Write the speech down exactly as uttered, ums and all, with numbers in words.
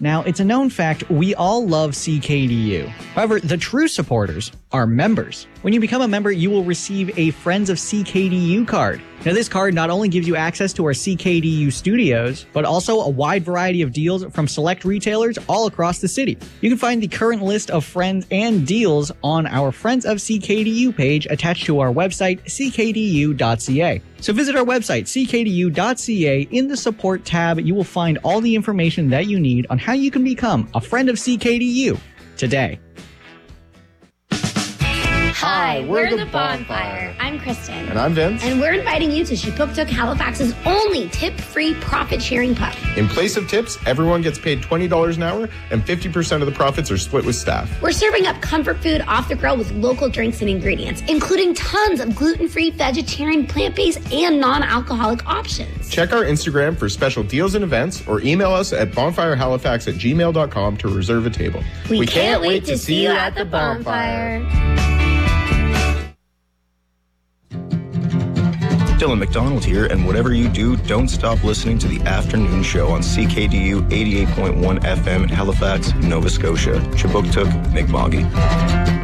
Now, it's a known fact we all love C K D U. However, the true supporters are members. When you become a member, you will receive a Friends of C K D U card. Now, this card not only gives you access to our C K D U studios, but also a wide variety of deals from select retailers all across the city. You can find the current list of friends and deals on our Friends of C K D U page attached to our website, c k d u dot c a. So visit our website, c k d u dot c a. In the support tab, you will find all the information that you need on how you can become a friend of C K D U today. Hi, we're, we're the, the Bonfire. Bonfire. I'm Kristen. And I'm Vince. And we're inviting you to Shipuktuk, Halifax's only tip-free profit-sharing pub. In place of tips, everyone gets paid twenty dollars an hour, and fifty percent of the profits are split with staff. We're serving up comfort food off the grill with local drinks and ingredients, including tons of gluten-free, vegetarian, plant-based, and non-alcoholic options. Check our Instagram for special deals and events, or email us at bonfirehalifax at gmail dot com to reserve a table. We, we can't, can't wait to see you at the Bonfire. Dylan McDonald here, and whatever you do, don't stop listening to the afternoon show on C K D U eighty-eight point one F M in Halifax, Nova Scotia. Chibuktuk, Mi'kma'ki.